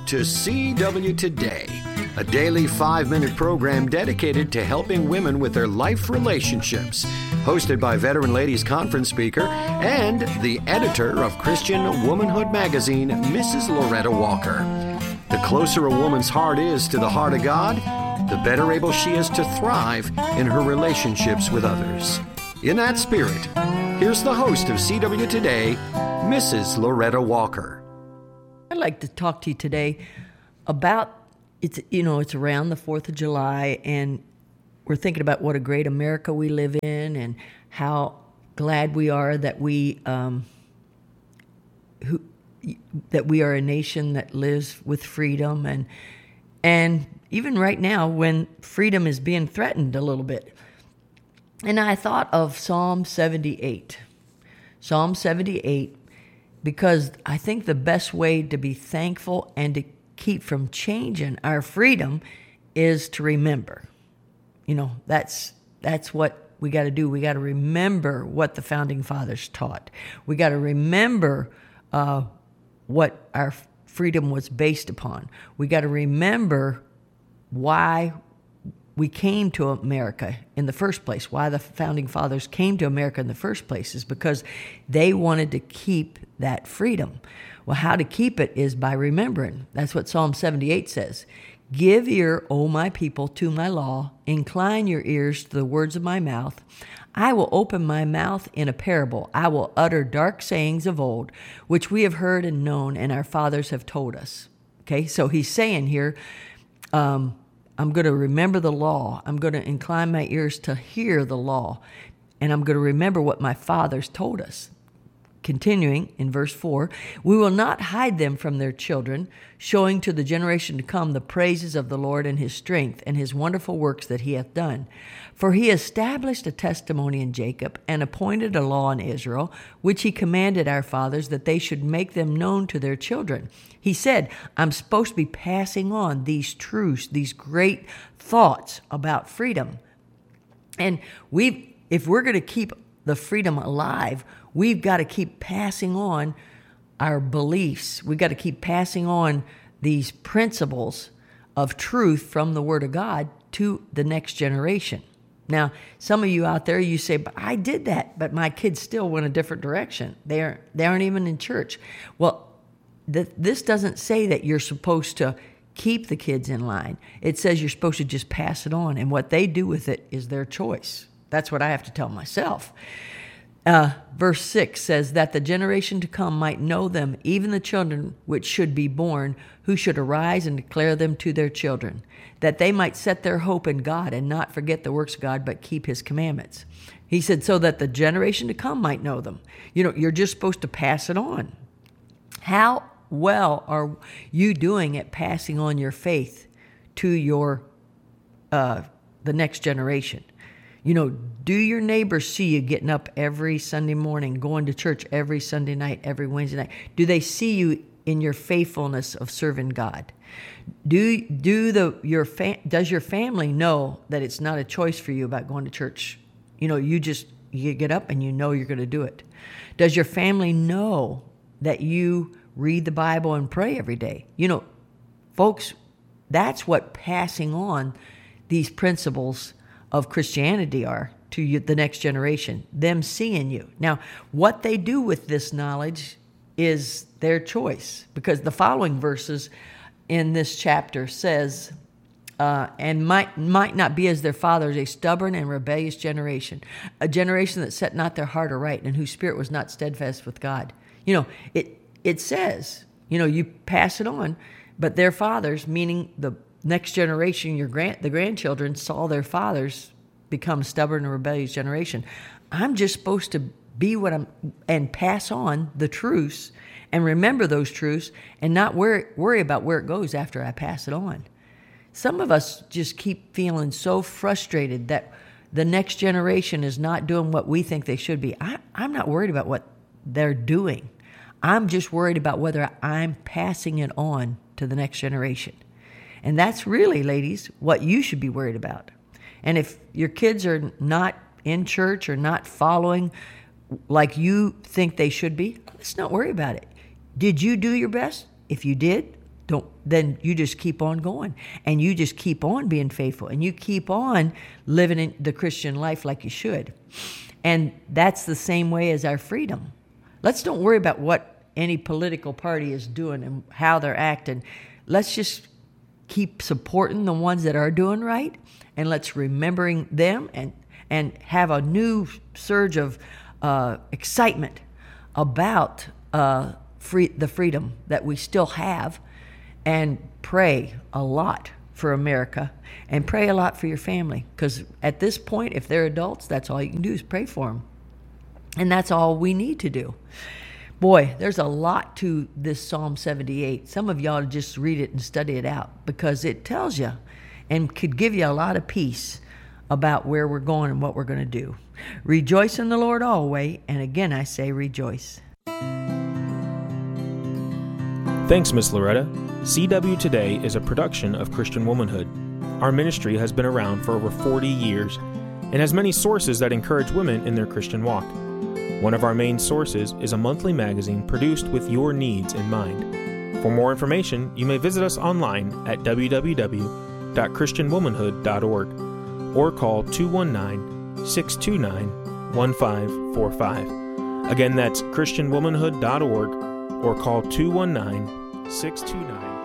to CW Today, a daily 5-minute program dedicated to helping women with their life relationships. Hosted by Veteran Ladies Conference speaker and the editor of Christian Womanhood magazine, Mrs. Loretta Walker. The closer a woman's heart is to the heart of God, the better able she is to thrive in her relationships with others. In that spirit, here's the host of CW Today, Mrs. Loretta Walker. I'd like to talk to you today about, it's around the 4th of July, and we're thinking about what a great America we live in and how glad we are that we are a nation that lives with freedom, and even right now when freedom is being threatened a little bit. And I thought of Psalm 78. Psalm 78, because I think the best way to be thankful and to keep from changing our freedom is to remember. That's what we got to do. We got to remember what the founding fathers taught. We got to remember what our freedom was based upon. We got to remember why we came to America in the first place. Why the founding fathers came to America in the first place is because they wanted to keep that freedom. Well, how to keep it is by remembering. That's what Psalm 78 says. Give ear, O my people, to my law. Incline your ears to the words of my mouth. I will open my mouth in a parable. I will utter dark sayings of old, which we have heard and known, and our fathers have told us. Okay, so he's saying here, I'm going to remember the law. I'm going to incline my ears to hear the law. And I'm going to remember what my fathers told us. Continuing in verse 4, we will not hide them from their children, showing to the generation to come the praises of the Lord and his strength and his wonderful works that he hath done. For he established a testimony in Jacob and appointed a law in Israel, which he commanded our fathers that they should make them known to their children. He said, I'm supposed to be passing on these truths, these great thoughts about freedom. And if we're going to keep the freedom alive, we've got to keep passing on our beliefs. We've got to keep passing on these principles of truth from the Word of God to the next generation. Now, some of you out there, you say, but I did that, but my kids still went a different direction. They aren't even in church. Well, this doesn't say that you're supposed to keep the kids in line. It says you're supposed to just pass it on, and what they do with it is their choice. That's what I have to tell myself. Verse 6 says that the generation to come might know them, even the children which should be born, who should arise and declare them to their children, that they might set their hope in God and not forget the works of God, but keep his commandments. He said, so that the generation to come might know them. You're just supposed to pass it on. How well are you doing at passing on your faith to the next generation? Do your neighbors see you getting up every Sunday morning, going to church every Sunday night, every Wednesday night? Do they see you in your faithfulness of serving God? Does your family know that it's not a choice for you about going to church? You get up and you're going to do it. Does your family know that you read the Bible and pray every day? Folks, that's what passing on these principles of Christianity are to you, the next generation, them seeing you. Now, what they do with this knowledge is their choice, because the following verses in this chapter says, and might not be as their fathers, a stubborn and rebellious generation, a generation that set not their heart aright, and whose spirit was not steadfast with God. It says, you pass it on, but their fathers, meaning the next generation, the grandchildren, saw their fathers become stubborn and rebellious generation. I'm just supposed to be and pass on the truths and remember those truths and not worry about where it goes after I pass it on. Some of us just keep feeling so frustrated that the next generation is not doing what we think they should be. I'm not worried about what they're doing. I'm just worried about whether I'm passing it on to the next generation. And that's really, ladies, what you should be worried about. And if your kids are not in church or not following like you think they should be, let's not worry about it. Did you do your best? If you did, then you just keep on going, and you just keep on being faithful, and you keep on living in the Christian life like you should. And that's the same way as our freedom. Let's don't worry about what any political party is doing and how they're acting. Let's just keep supporting the ones that are doing right, and let's remembering them and have a new surge of excitement about the freedom that we still have, and pray a lot for America and pray a lot for your family, because at this point, if they're adults, that's all you can do is pray for them, and that's all we need to do. Boy, there's a lot to this Psalm 78. Some of y'all just read it and study it out, because it tells you and could give you a lot of peace about where we're going and what we're going to do. Rejoice in the Lord always, and again I say rejoice. Thanks, Miss Loretta. CW Today is a production of Christian Womanhood. Our ministry has been around for over 40 years and has many sources that encourage women in their Christian walk. One of our main sources is a monthly magazine produced with your needs in mind. For more information, you may visit us online at www.christianwomanhood.org or call 219-629-1545. Again, that's christianwomanhood.org or call 219-629-1545.